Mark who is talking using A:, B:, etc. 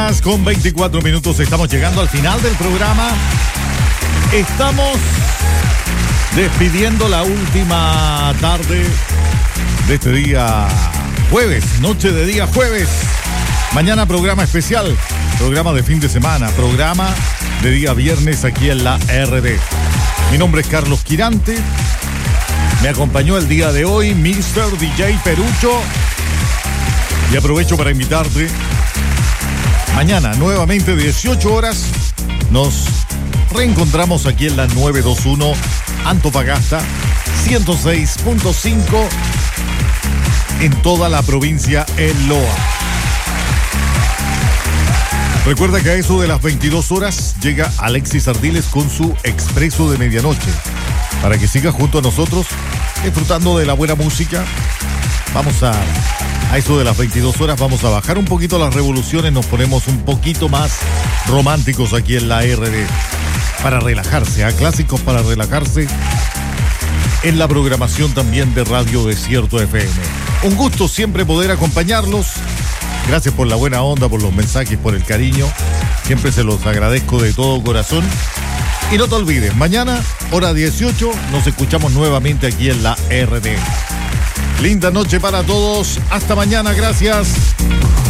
A: 8:24. Estamos llegando al final del programa. Estamos despidiendo la última tarde de este día jueves, noche de día jueves. Mañana programa especial, programa de fin de semana, programa de día viernes aquí en la RD. Mi nombre es Carlos Quirante. Me acompañó el día de hoy Mr. DJ Perucho. Y aprovecho para invitarte. Mañana, nuevamente, 18 horas, nos reencontramos aquí en la 921 Antofagasta, 106.5 en toda la provincia en Loa. Recuerda que a eso de las 22 horas llega Alexis Ardiles con su Expreso de Medianoche. Para que sigas junto a nosotros, disfrutando de la buena música. Vamos a eso de las 22 horas, vamos a bajar un poquito las revoluciones, nos ponemos un poquito más románticos aquí en la RD. Para relajarse, clásicos para relajarse en la programación también de Radio Desierto FM. Un gusto siempre poder acompañarlos. Gracias por la buena onda, por los mensajes, por el cariño. Siempre se los agradezco de todo corazón. Y no te olvides, mañana, hora 18, nos escuchamos nuevamente aquí en la RD. Linda noche para todos. Hasta mañana. Gracias.